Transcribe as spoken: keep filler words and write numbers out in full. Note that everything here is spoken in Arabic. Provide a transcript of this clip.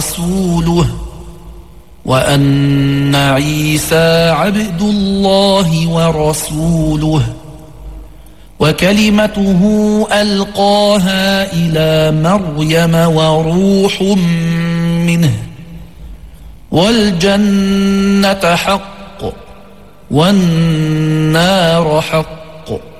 ورسوله وأن عيسى عبد الله ورسوله وكلمته ألقاها إلى مريم وروح منه والجنة حق والنار حق